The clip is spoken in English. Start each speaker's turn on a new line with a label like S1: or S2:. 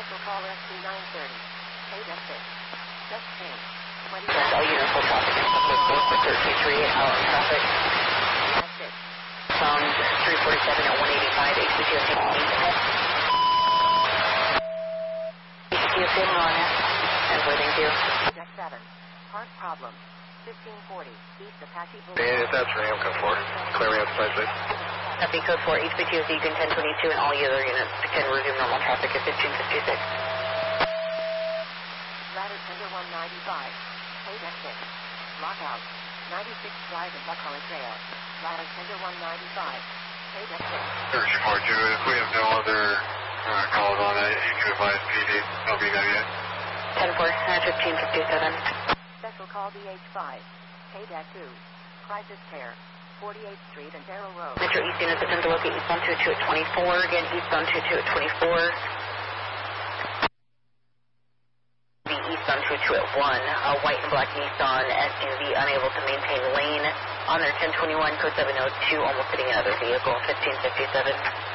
S1: Special call SC 930. KDEC 6. Just change.
S2: All units will traffic in Subway 4 for 1338 hour traffic.
S1: That's it.
S2: Sound 347 at 185, HPTO 16. HPTO on it. And thank you.
S1: Deck 7. Park problem. 1540. East Apache Boulevard.
S3: Yeah, that's Ram code 4. Clear me outside, please.
S2: Copy code 4, HPTO Beacon 1022, and all the other units can resume normal traffic at 1556.
S1: Ladder Tender 195. KDEC 6. Lockout. 96 Drive in Buckeye Trail. Ladder Tender 195. KDEC 6.
S3: Search 42. If we have no other calls on it, you can advise PD, LBW.
S2: 10-4, 1557.
S1: Special call DH5. KDEC 2. Crisis Care. 48th Street and Darrow Road.
S2: Metro East units attempt to locate eastbound 22 at 24. Again, eastbound 22 at 24. The eastbound 22 at 1. A white and black Nissan SUV unable to maintain lane on their 1021 code 702, almost hitting another vehicle, 1557.